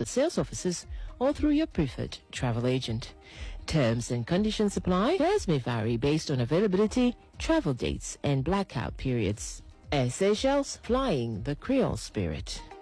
at sales offices or through your preferred travel agent. Terms and conditions apply. Fares may vary based on availability, travel dates, and blackout periods. Air Seychelles, flying the Creole spirit.